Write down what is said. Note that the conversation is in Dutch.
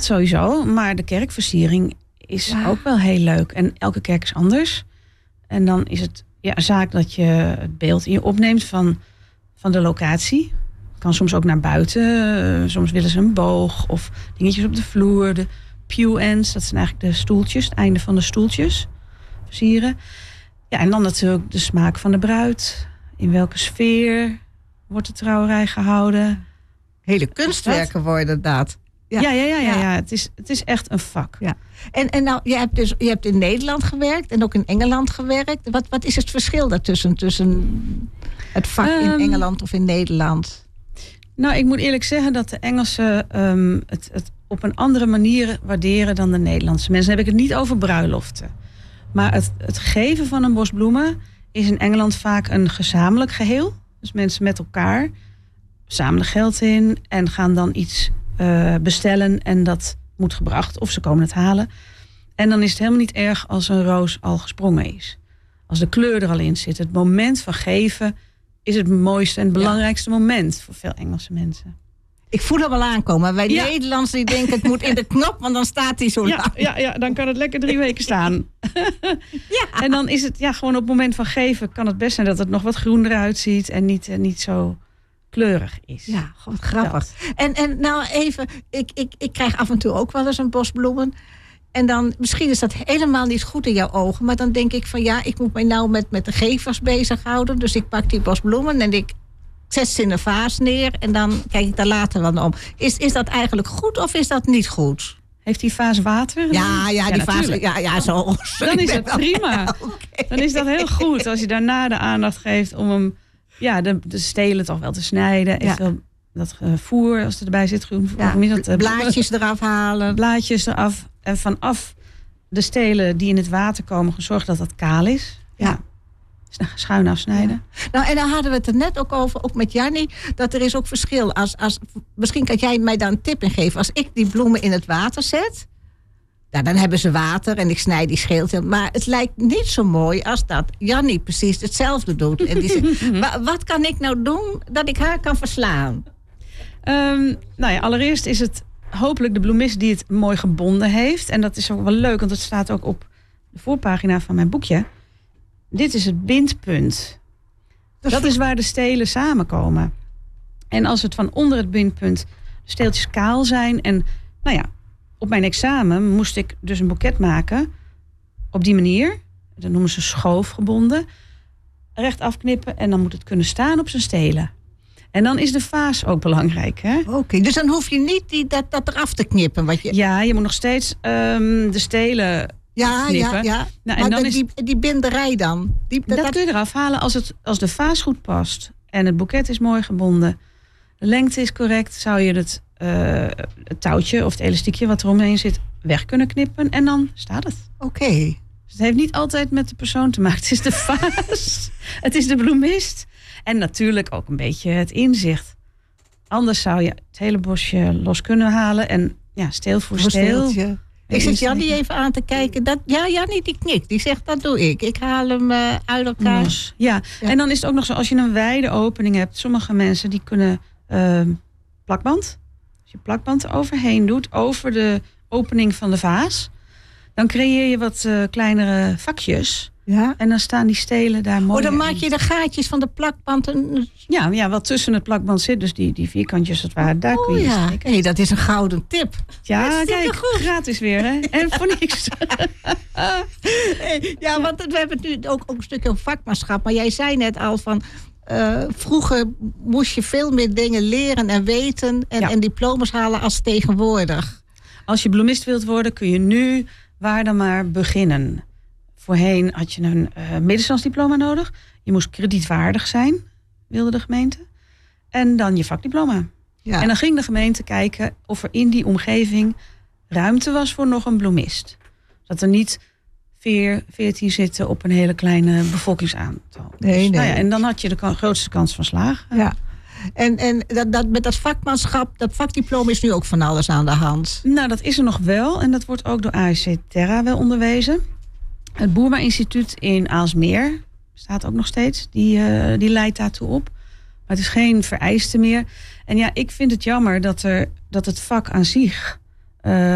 Dat sowieso, maar de kerkversiering is ook wel heel leuk. En elke kerk is anders. En dan is het een zaak dat je het beeld in je opneemt van de locatie. Kan soms ook naar buiten. Soms willen ze een boog of dingetjes op de vloer. De pew ends, dat zijn eigenlijk de stoeltjes, het einde van de stoeltjes. Versieren. Ja, en dan natuurlijk de smaak van de bruid. In welke sfeer wordt de trouwerij gehouden? Hele kunstwerken worden dat. Ja. Het is echt een vak. Ja. En nou, je hebt in Nederland gewerkt en ook in Engeland gewerkt. Wat is het verschil daartussen? Tussen het vak in Engeland of in Nederland? Nou, ik moet eerlijk zeggen dat de Engelsen het op een andere manier waarderen dan de Nederlandse mensen. Dan heb ik het niet over bruiloften. Maar het geven van een bos bloemen is in Engeland vaak een gezamenlijk geheel. Dus mensen met elkaar zamelen geld in en gaan dan iets bestellen en dat moet gebracht of ze komen het halen. En dan is het helemaal niet erg als een roos al gesprongen is. Als de kleur er al in zit. Het moment van geven is het mooiste en het belangrijkste moment voor veel Engelse mensen. Ik voel hem al aankomen. Wij Nederlanders die denken het moet in de knop, want dan staat hij zo lang. Ja, dan kan het lekker 3 weken staan. En dan is het gewoon op het moment van geven kan het best zijn dat het nog wat groener uitziet en niet zo kleurig is. Ja, wat grappig. En nou even, ik krijg af en toe ook wel eens een bos bloemen. En dan, misschien is dat helemaal niet goed in jouw ogen. Maar dan denk ik van ik moet mij nou met de gevers bezighouden. Dus ik pak die bos bloemen en ik zet ze in een vaas neer. En dan kijk ik daar later wel naar om. Is dat eigenlijk goed of is dat niet goed? Heeft die vaas water? Ja, die vaas. Ja, zo. Dan is het prima. Okay. Dan is dat heel goed als je daarna de aandacht geeft om hem de stelen toch wel te snijden. Eventueel dat voer, als het erbij zit. Blaadjes eraf halen. Blaadjes eraf. En vanaf de stelen die in het water komen, gezorgd dat dat kaal is. Ja. Schuin afsnijden. Ja. Nou, en dan hadden we het er net ook over, ook met Jannie, dat er is ook verschil. Misschien kan jij mij daar een tip in geven. Als ik die bloemen in het water zet, dan hebben ze water en ik snij die scheelt. Maar het lijkt niet zo mooi als dat Jannie precies hetzelfde doet. En die zegt, wat kan ik nou doen dat ik haar kan verslaan? Allereerst is het hopelijk de bloemist die het mooi gebonden heeft. En dat is ook wel leuk, want het staat ook op de voorpagina van mijn boekje. Dit is het bindpunt. Dat is waar de stelen samenkomen. En als het van onder het bindpunt de steeltjes kaal zijn. En op mijn examen moest ik dus een boeket maken. Op die manier. Dat noemen ze schoofgebonden. Recht afknippen en dan moet het kunnen staan op zijn stelen. En dan is de vaas ook belangrijk. Oké, dus dan hoef je niet dat eraf te knippen. Ja, je moet nog steeds de stelen knippen. Ja. Nou, en dan die binderij dan? Dat kun je eraf halen als de vaas goed past. En het boeket is mooi gebonden. De lengte is correct. Zou je het touwtje of het elastiekje wat eromheen zit weg kunnen knippen. En dan staat het. Oké. Dus het heeft niet altijd met de persoon te maken. Het is de vaas. Het is de bloemist. En natuurlijk ook een beetje het inzicht. Anders zou je het hele bosje los kunnen halen. En steel voor steel. Ik zit Jannie even aan te kijken. Jannie die knikt. Die zegt, dat doe ik. Ik haal hem uit elkaar. Los. Ja, en dan is het ook nog zo, als je een wijde opening hebt. Sommige mensen die kunnen plakband. Als je plakband eroverheen doet, over de opening van de vaas. Dan creëer je wat kleinere vakjes. Ja? En dan staan die stelen daar mooi dan maak je de gaatjes van de plakband. Ja, wat tussen het plakband zit. Dus die vierkantjes, daar kun je steken. Hey, dat is een gouden tip. Ja, kijk, gratis weer, hè? En voor niks. Want we hebben het nu ook een stukje over vakmanschap. Maar jij zei net al van, vroeger moest je veel meer dingen leren en weten. En diplomas halen als tegenwoordig. Als je bloemist wilt worden, kun je nu waar dan maar beginnen. Voorheen had je een middenstandsdiploma nodig. Je moest kredietwaardig zijn, wilde de gemeente. En dan je vakdiploma. Ja. En dan ging de gemeente kijken of er in die omgeving ruimte was voor nog een bloemist. Dat er niet 14 zitten op een hele kleine bevolkingsaantal. Nee. En dan had je de grootste kans van slagen. Ja. En dat met dat vakmanschap, dat vakdiploma is nu ook van alles aan de hand. Nou, dat is er nog wel. En dat wordt ook door ASC Terra wel onderwezen. Het Boerma Instituut in Aalsmeer staat ook nog steeds. Die leidt daartoe op. Maar het is geen vereiste meer. En ik vind het jammer dat het vak aan zich